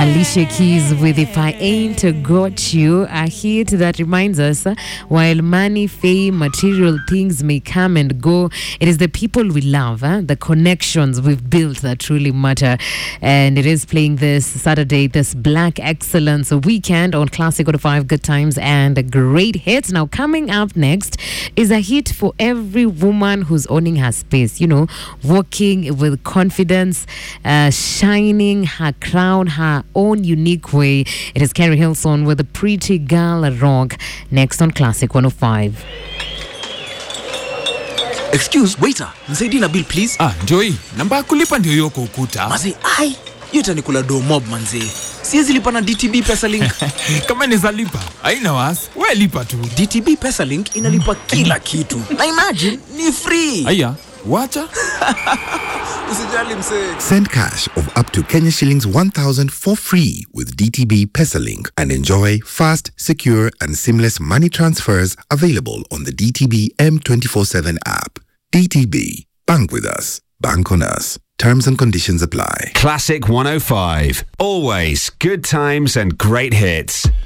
Alicia Keys with If I Ain't Got You, a hit that reminds us while money, fame, material things may come and go, it is the people we love, the connections we've built that truly matter. And it is playing this Saturday, this Black Excellence Weekend on Classic 5 Good Times and Great Hits. Now, coming up next is a hit for every woman who's owning her space, you know, walking with confidence, shining her crown her own unique way. It is Carrie Hilson with the Pretty Girl Rock next on Classic 105. Excuse, waiter, nisaidie na bill please. Joy, namba kulipa ndio yoko ukuta. Manze, yote nikula do mob manze. Siwezi lipa na DTB PesaLink. Kama nizalipa, haina wasi, wewe lipa tu. DTB PesaLink inalipa kila kitu. Na imagine, ni free. Aya, wacha. Usijali mse. Send cash of up to Kenya shillings 1,000 for free with DTB PesaLink and enjoy fast, secure and seamless money transfers available on the DTB M24/7 app. DTB, bank with us, bank on us. Terms and conditions apply. Classic 105. Always good times and great hits.